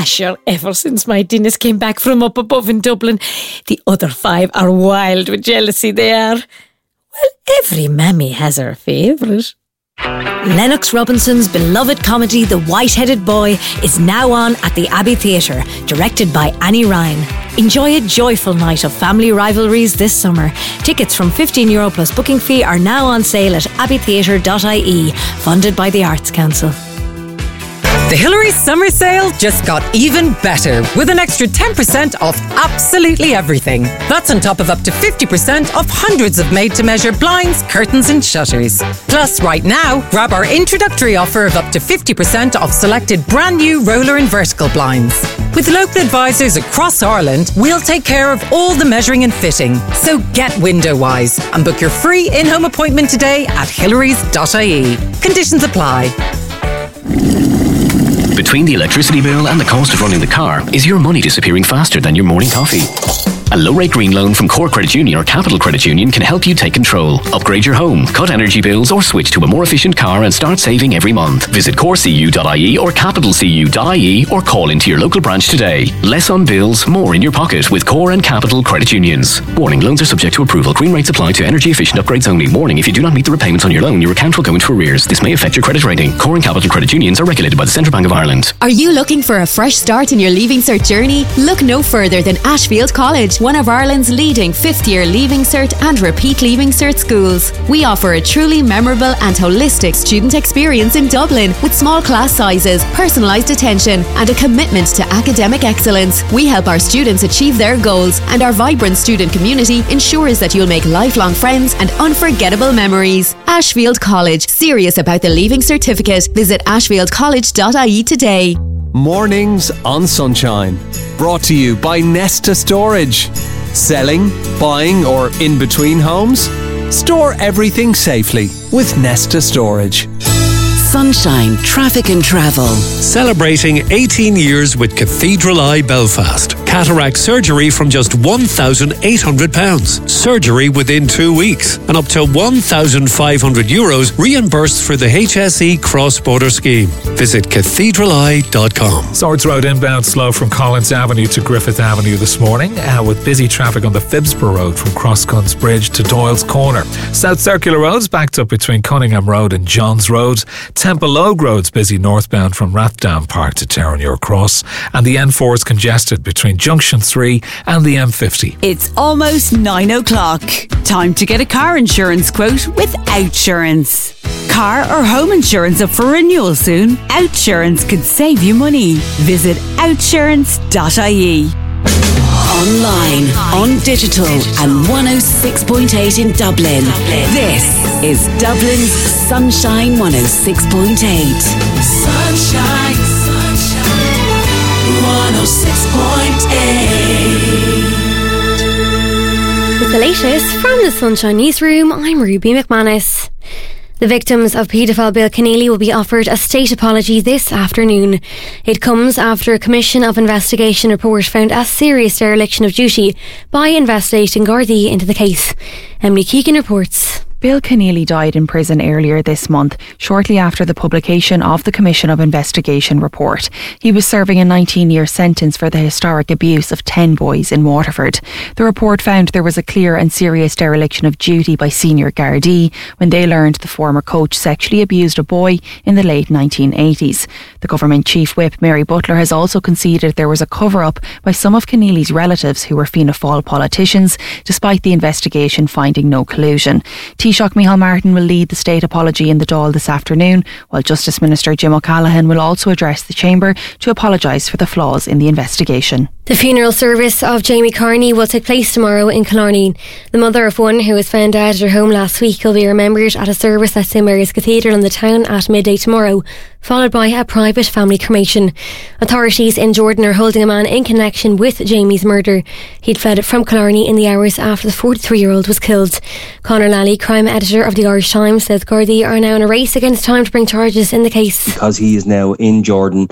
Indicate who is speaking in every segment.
Speaker 1: Sure, ever since my Dennis came back from up above in Dublin, the other 5 are wild with jealousy, they are. Well, every mammy has her favourite. Lennox Robinson's beloved comedy The White-Headed Boy is now on at the Abbey Theatre, directed by Annie Ryan. Enjoy a joyful night of family rivalries this summer. Tickets from €15 plus booking fee are now on sale at abbeytheatre.ie, funded by the Arts Council.
Speaker 2: The Hillary's summer sale just got even better with an extra 10% off absolutely everything. That's on top of up to 50% off hundreds of made-to-measure blinds, curtains and shutters. Plus, right now, grab our introductory offer of up to 50% off selected brand new roller and vertical blinds. With local advisors across Ireland, we'll take care of all the measuring and fitting. So get window wise and book your free in-home appointment today at hillarys.ie. Conditions apply.
Speaker 3: Between the electricity bill and the cost of running the car, is your money disappearing faster than your morning coffee? A low-rate green loan from Core Credit Union or Capital Credit Union can help you take control. Upgrade your home, cut energy bills or switch to a more efficient car and start saving every month. Visit corecu.ie or capitalcu.ie or call into your local branch today. Less on bills, more in your pocket with Core and Capital Credit Unions. Warning, loans are subject to approval. Green rates apply to energy efficient upgrades only. Warning, if you do not meet the repayments on your loan, your account will go into arrears. This may affect your credit rating. Core and Capital Credit Unions are regulated by the Central Bank of Ireland.
Speaker 4: Are you looking for a fresh start in your Leaving Cert journey? Look no further than Ashfield College, one of Ireland's leading fifth-year Leaving Cert and repeat Leaving Cert schools. We offer a truly memorable and holistic student experience in Dublin with small class sizes, personalised attention and a commitment to academic excellence. We help our students achieve their goals and our vibrant student community ensures that you'll make lifelong friends and unforgettable memories. Ashfield College, serious about the Leaving Certificate. Visit ashfieldcollege.ie today.
Speaker 5: Mornings on Sunshine. Brought to you by Nesta Storage. Selling, buying or in between homes? Store everything safely with Nesta Storage.
Speaker 6: Sunshine Traffic and Travel.
Speaker 7: Celebrating 18 years with Cathedral Eye Belfast. Cataract surgery from just £1,800. Surgery within 2 weeks. And up to €1,500 reimbursed for the HSE cross-border scheme. Visit cathedraleye.com.
Speaker 8: Swords Road inbound slow from Collins Avenue to Griffith Avenue this morning, with busy traffic on the Phibsborough Road from Crossguns Bridge to Doyle's Corner. South Circular Road's backed up between Cunningham Road and Johns Road. Temple Oak Road's busy northbound from Rathdown Park to Terenure Cross, and the N4 is congested between Junction 3 and the M50.
Speaker 9: It's almost 9 o'clock. Time to get a car insurance quote with Outsurance. Car or home insurance up for renewal soon? Outsurance could save you money. Visit outsurance.ie.
Speaker 6: Online, on digital and 106.8 in Dublin. This is Dublin's Sunshine 106.8.
Speaker 10: Sunshine, sunshine, 106.8.
Speaker 11: With the latest from the Sunshine Newsroom, I'm Ruby McManus. The victims of paedophile Bill Keneally will be offered a state apology this afternoon. It comes after a Commission of Investigation report found a serious dereliction of duty by investigating Gardaí into the case. Emily Keegan reports.
Speaker 12: Bill Keneally died in prison earlier this month, shortly after the publication of the Commission of Investigation report. He was serving a 19-year sentence for the historic abuse of 10 boys in Waterford. The report found there was a clear and serious dereliction of duty by senior Gardaí when they learned the former coach sexually abused a boy in the late 1980s. The government chief whip, Mary Butler, has also conceded there was a cover-up by some of Keneally's relatives who were Fianna Fáil politicians, despite the investigation finding no collusion. Taoiseach Micheál Martin will lead the state apology in the Dáil this afternoon, while Justice Minister Jim O'Callaghan will also address the Chamber to apologise for the flaws in the investigation.
Speaker 11: The funeral service of Jamie Carney will take place tomorrow in Killarney. The mother of one who was found dead at her home last week will be remembered at a service at St Mary's Cathedral in the town at midday tomorrow, followed by a private family cremation. Authorities in Jordan are holding a man in connection with Jamie's murder. He'd fled from Killarney in the hours after the 43-year-old was killed. Conor Lally, crime editor of the Irish Times, says Gardaí are now in a race against time to bring charges in the case.
Speaker 13: Because he is now in Jordan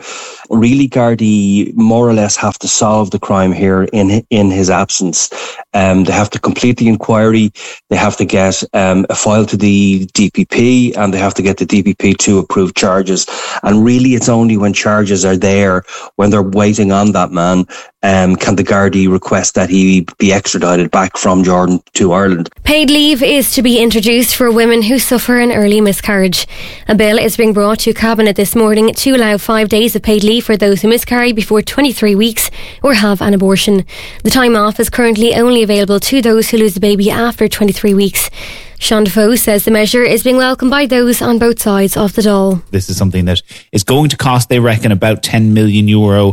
Speaker 13: really Gardaí more or less have to solve the crime here in his absence. They have to complete the inquiry, they have to get a file to the DPP, and they have to get the DPP to approve charges. And really it's only when charges are there, when they're waiting on that man, can the Gardaí request that he be extradited back from Jordan to Ireland.
Speaker 11: Paid leave is to be introduced for women who suffer an early miscarriage. A bill is being brought to Cabinet this morning to allow 5 days of paid leave for those who miscarry before 23 weeks or have an abortion. The time off is currently only available to those who lose a baby after 23 weeks. Sean Defoe says the measure is being welcomed by those on both sides of the Dáil.
Speaker 14: This is something that is going to cost, they reckon, about €10 million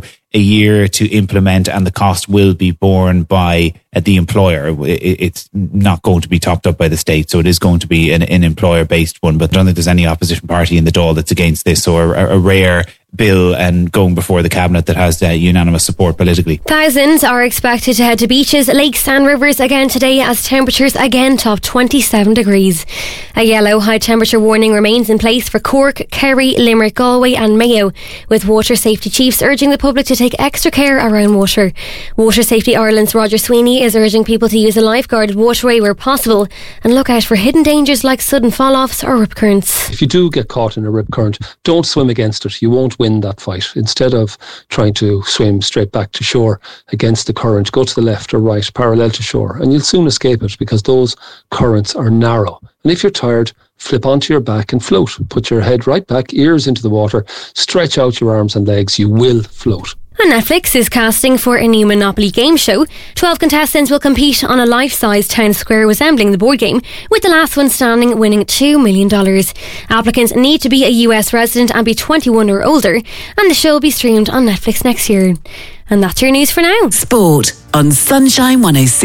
Speaker 14: a year to implement, and the cost will be borne by the employer. It's not going to be topped up by the state, so it is going to be an employer-based one. But I don't think there's any opposition party in the Dáil that's against this, or a rare bill and going before the Cabinet that has unanimous support politically.
Speaker 11: Thousands are expected to head to beaches, lakes and rivers again today as temperatures again top 27 degrees. A yellow high temperature warning remains in place for Cork, Kerry, Limerick, Galway and Mayo, with water safety chiefs urging the public to take extra care around water. Water Safety Ireland's Roger Sweeney is urging people to use a lifeguarded waterway where possible and look out for hidden dangers like sudden fall-offs or rip currents.
Speaker 15: If you do get caught in a rip current, don't swim against it. You won't win that fight. Instead of trying to swim straight back to shore against the current, go to the left or right, parallel to shore, and you'll soon escape it because those currents are narrow. And if you're tired, flip onto your back and float. Put your head right back, ears into the water, stretch out your arms and legs. You will float.
Speaker 11: And Netflix is casting for a new Monopoly game show. 12 contestants will compete on a life-size town square resembling the board game, with the last one standing winning $2 million. Applicants need to be a US resident and be 21 or older, and the show will be streamed on Netflix next year. And that's your news for now.
Speaker 6: Sport on Sunshine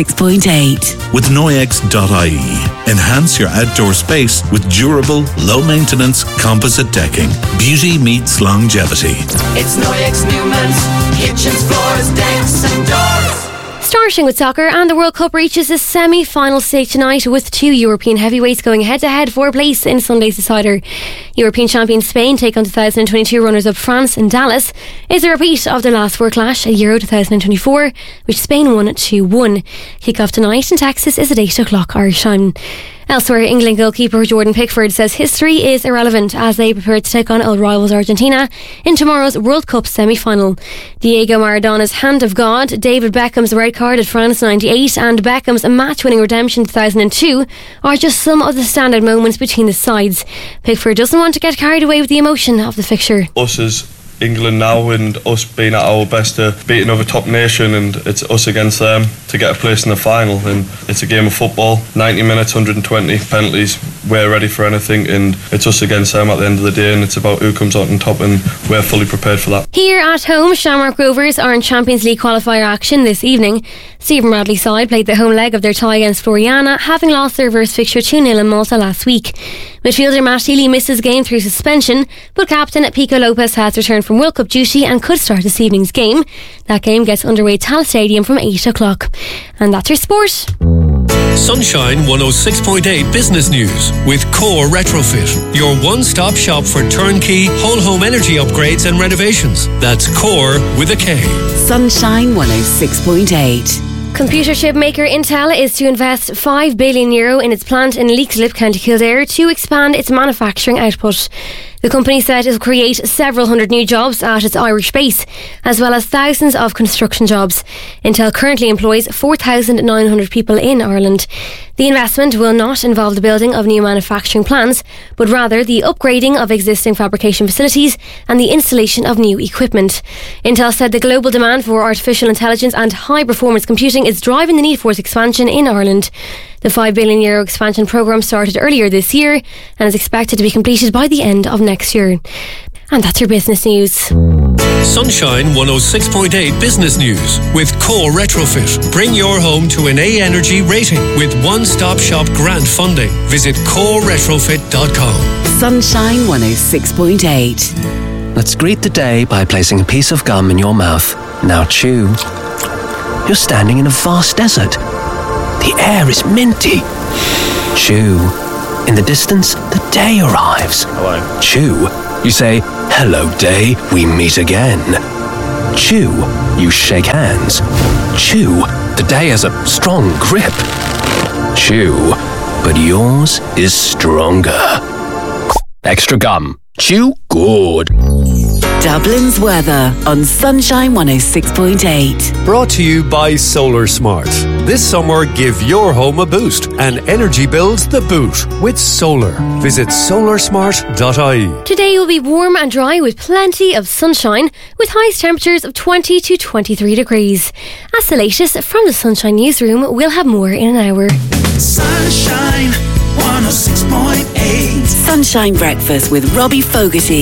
Speaker 6: 106.8.
Speaker 16: With Noyex.ie. Enhance your outdoor space with durable, low-maintenance composite decking. Beauty meets longevity.
Speaker 10: It's Noyex Newman's kitchens, floors, decks and doors.
Speaker 11: Starting with soccer, and the World Cup reaches a semi-final stage tonight with two European heavyweights going head-to-head for a place in Sunday's decider. European champion Spain take on 2022 runners-up France in Dallas. Is a repeat of their last four clash at Euro 2024, which Spain won 2-1. Kick-off tonight in Texas is at 8 o'clock Irish time. Elsewhere, England goalkeeper Jordan Pickford says history is irrelevant as they prepare to take on old rivals Argentina in tomorrow's World Cup semi-final. Diego Maradona's hand of God, David Beckham's red card at France 98 and Beckham's match-winning redemption 2002 are just some of the standout moments between the sides. Pickford doesn't want to get carried away with the emotion of the fixture.
Speaker 17: Us as England now, and us being at our best to beat another top nation, and it's us against them to get a place in the final. And it's a game of football, 90 minutes, 120 penalties. We're ready for anything, and it's us against them at the end of the day, and it's about who comes out on top, and we're fully prepared for that.
Speaker 11: Here at home, Shamrock Rovers are in Champions League qualifier action this evening. Stephen Bradley's side played the home leg of their tie against Floriana, having lost their reverse fixture 2-0 in Malta last week. Midfielder Matt Healy missed his game through suspension, but captain Pico Lopez has returned from World Cup duty and could start this evening's game. That game gets underway at Tal Stadium from 8 o'clock. And that's your sport.
Speaker 7: Sunshine 106.8 Business News with Core Retrofit, your one-stop shop for turnkey whole home energy upgrades and renovations. That's Core with a K.
Speaker 6: Sunshine 106.8.
Speaker 11: Computer chip maker Intel is to invest €5 billion in its plant in Leixlip, County Kildare, to expand its manufacturing output. The company said it will create several hundred new jobs at its Irish base, as well as thousands of construction jobs. Intel currently employs 4,900 people in Ireland. The investment will not involve the building of new manufacturing plants, but rather the upgrading of existing fabrication facilities and the installation of new equipment. Intel said the global demand for artificial intelligence and high-performance computing is driving the need for its expansion in Ireland. The €5 billion expansion programme started earlier this year and is expected to be completed by the end of next year. And that's your business news.
Speaker 7: Sunshine 106.8 Business News with Core Retrofit. Bring your home to an A Energy rating with one-stop shop grant funding. Visit coreretrofit.com.
Speaker 6: Sunshine 106.8.
Speaker 18: Let's greet the day by placing a piece of gum in your mouth. Now chew. You're standing in a vast desert. The air is minty. Chew. In the distance, the day arrives.
Speaker 17: Hello.
Speaker 18: Chew. You say, Hello, day, we meet again. Chew, you shake hands. Chew, the day has a strong grip. Chew, but yours is stronger. Extra gum. Chew good.
Speaker 6: Dublin's weather on Sunshine 106.8.
Speaker 7: Brought to you by Solar Smart. This summer, give your home a boost and energy bills the boot with solar. Visit solarsmart.ie.
Speaker 11: Today will be warm and dry with plenty of sunshine, with highest temperatures of 20 to 23 degrees. As the latest from the Sunshine Newsroom, we'll have more in an hour.
Speaker 6: Sunshine 106.8. Sunshine Breakfast with Robbie Fogarty.